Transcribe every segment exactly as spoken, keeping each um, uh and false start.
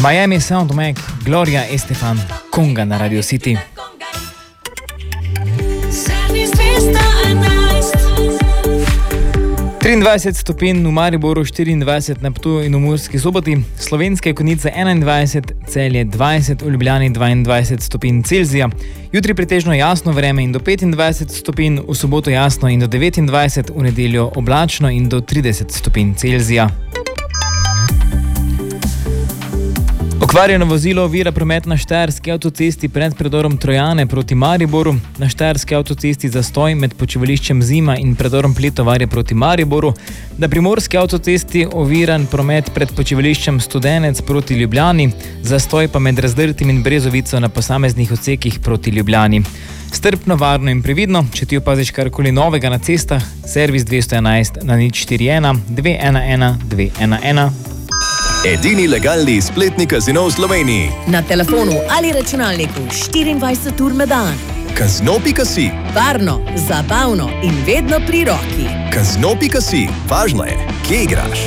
Miami Soundmac, Gloria Estefan, Konga na Radio City. triindvajset stopinj v Mariboru, štiriindvajset na Ptuju in v Murski Soboti, Slovenske Konjice enaindvajset, Celje dvajset, v Ljubljani dvaindvajset stopinj Celzija. Jutri pretežno jasno vreme in do petindvajset stopinj, v soboto jasno in do devetindvajset, v nedeljo oblačno in do trideset stopinj Celzija. Okvarjeno vozilo ovira promet na Štajerski avtocesti pred predorom Trojane proti Mariboru, na Štajerski avtocesti zastoj med počivališčem Zima in predorom Pletovarje proti Mariboru, na Primorski avtocesti oviran promet pred počivališčem Studenec proti Ljubljani, zastoj pa med Razdrtim in Brezovico na posameznih odsekih proti Ljubljani. Strpno, varno in previdno, če ti opaziš karkoli novega na cestah, servis dvesto enajst na nič štiri ena dve ena ena dve ena ena. Edini legalni spletni kazino v Sloveniji. Na telefonu ali računalniku štiriindvajset ur na dan. Kazino pika si. Varno, zabavno in vedno pri roki. Kazino pika si. Važno je, kje igraš.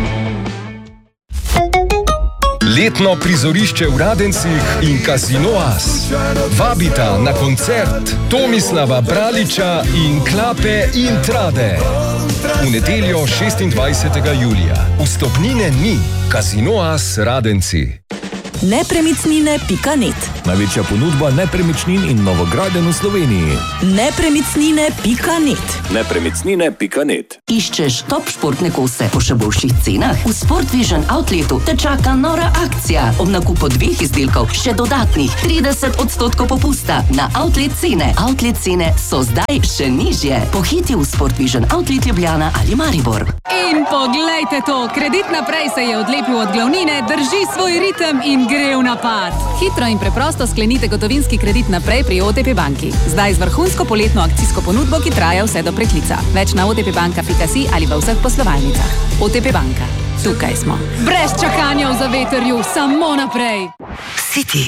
Letno prizorišče v Radencih in Casino As vabita na koncert Tomislava Braliča in Klape in Trade. V nedeljo šestindvajsetega julija. Vstopnine ni. Casino As Radenci. nepremičnine pika net. Največja ponudba nepremičnin in novogradenj v Sloveniji. nepremičnine pika net. nepremičnine pika net. Iščeš top športne kose po še boljših cenah? V Sport Vision Outletu te čaka nora akcija. Ob nakupu dveh izdelkov še dodatnih trideset odstotkov popusta na outlet cene. Outlet cene so zdaj še nižje. Pohiti v Sport Vision Outlet Ljubljana ali Maribor. In poglejte to, Kredit Naprej se je odlepil od glavnine, drži svoj ritem in gre v napad. Hitro in preprosto sklenite gotovinski kredit naprej pri O T P banki. Zdaj z vrhunsko poletno akcijsko ponudbo, ki traja vse do preklica. Več na o t p banka pika si ali v vseh poslovalnicah. O T P banka. Tukaj smo. Brez čakanja v zavetrju, samo naprej. City.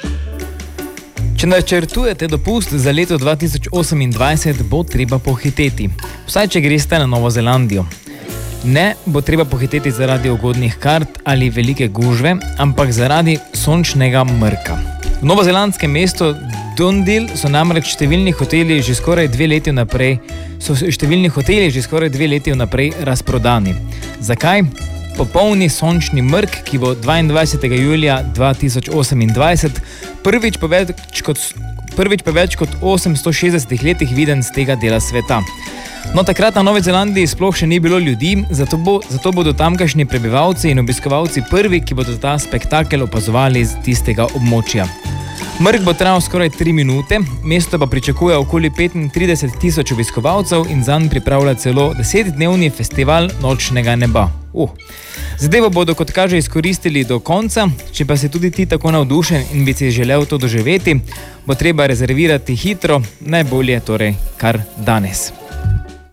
Če načrtujete dopust za leto dva tisoč osemindvajset, bo treba pohiteti. Vsaj, če greste na Novo Zelandijo. Ne bo treba pohiteti zaradi ugodnih kart ali velike gužve, ampak zaradi sončnega mrka. V novozelandskem mestu Dundee so namreč številni hoteli že skoraj dve leti vnaprej, so številni hoteli že skoraj dve leti vnaprej razprodani. Zakaj? Popolni sončni mrk, ki bo dvaindvajsetega julija dva tisoč osemindvajset prvič po več kot, prvič po več kot osemsto šestdesetih letih viden z tega dela sveta. No, takrat na Novi Zelandiji sploh še ni bilo ljudi, zato, bo, zato bodo tamkajšnji prebivalci in obiskovalci prvi, ki bodo ta spektakel opazovali z tistega območja. Mrk bo trajal skoraj tri minute, mesto pa pričakuje okoli petintrideset tisoč obiskovalcev in zanj pripravlja celo desetdnevni festival nočnega neba. Uh. Zadevo bodo, kot kaže, izkoristili do konca, če pa si tudi ti tako navdušen in bi si želel to doživeti, bo treba rezervirati hitro, najbolje torej kar danes.